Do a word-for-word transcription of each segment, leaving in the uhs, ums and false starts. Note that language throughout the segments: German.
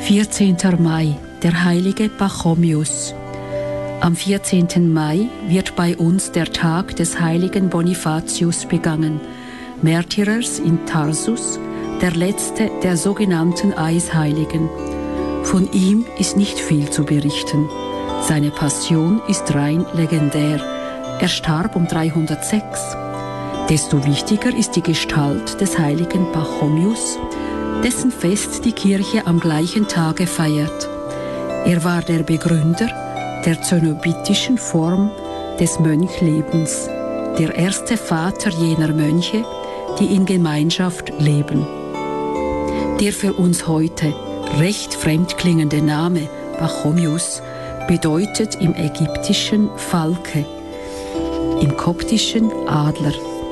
vierzehnter Mai, der heilige Pachomius. Am vierzehnten Mai wird bei uns der Tag des heiligen Bonifatius begangen, Märtyrers in Tarsus, der letzte der sogenannten Eisheiligen. Von ihm ist nicht viel zu berichten. Seine Passion ist rein legendär. Er starb um dreihundertsechs. Desto wichtiger ist die Gestalt des heiligen Pachomius, dessen Fest die Kirche am gleichen Tage feiert. Er war der Begründer der zenobitischen Form des Mönchlebens, der erste Vater jener Mönche, die in Gemeinschaft leben. Der für uns heute recht fremd klingende Name Pachomius bedeutet im Ägyptischen Falke, im Koptischen Adler.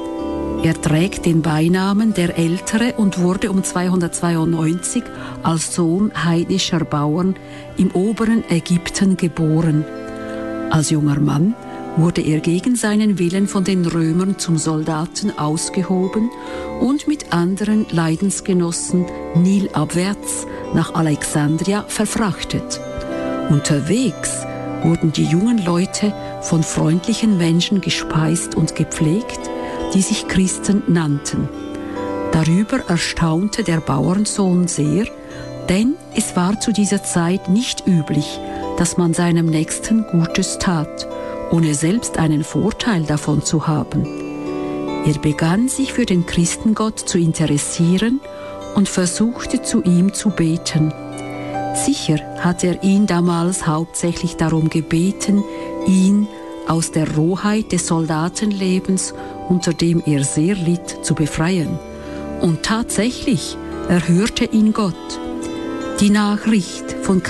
Er trägt den Beinamen der Ältere und wurde um zweihundertzweiundneunzig als Sohn heidnischer Bauern im oberen Ägypten geboren. Als junger Mann wurde er gegen seinen Willen von den Römern zum Soldaten ausgehoben und mit anderen Leidensgenossen nilabwärts nach Alexandria verfrachtet. Unterwegs wurden die jungen Leute von freundlichen Menschen gespeist und gepflegt, die sich Christen nannten. Darüber erstaunte der Bauernsohn sehr, denn es war zu dieser Zeit nicht üblich, dass man seinem Nächsten Gutes tat, ohne selbst einen Vorteil davon zu haben. Er begann sich für den Christengott zu interessieren und versuchte zu ihm zu beten. Sicher hat er ihn damals hauptsächlich darum gebeten, ihn aus der Rohheit des Soldatenlebens, unter dem er sehr litt, zu befreien. Und tatsächlich erhörte ihn Gott. Die Nachricht von